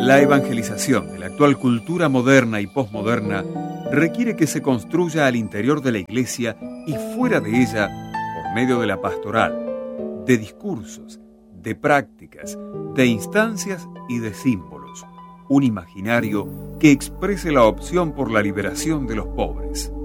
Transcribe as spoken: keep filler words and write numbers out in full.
La evangelización de la actual cultura moderna y posmoderna requiere que se construya al interior de la Iglesia y fuera de ella por medio de la pastoral, de discursos, de prácticas, de instancias y de símbolos. Un imaginario que exprese la opción por la liberación de los pobres.